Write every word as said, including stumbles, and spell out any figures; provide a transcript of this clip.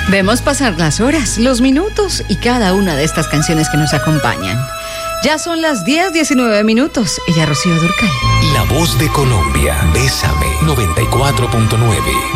Vemos pasar las horas, los minutos y cada una de estas canciones que nos acompañan. Ya son las diez diecinueve minutos. Ella Rocío Dúrcal. La voz de Colombia. Bésame. noventa y cuatro punto nueve.